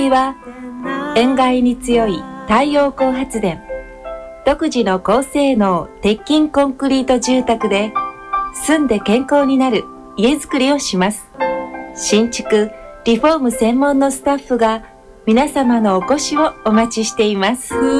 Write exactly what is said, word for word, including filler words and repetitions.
は塩害に強い太陽光発電、独自の高性能鉄筋コンクリート住宅で住んで健康になる家づくりをします。新築リフォーム専門のスタッフが皆様のお越しをお待ちしています。